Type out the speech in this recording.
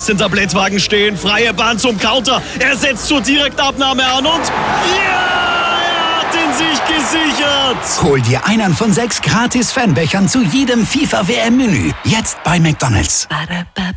13. Blättwagen stehen, freie Bahn zum Counter. Er setzt zur Direktabnahme an und ja, er hat ihn sich gesichert. Hol dir einen von 6 gratis Fanbechern zu jedem FIFA-WM-Menü. Jetzt bei McDonald's.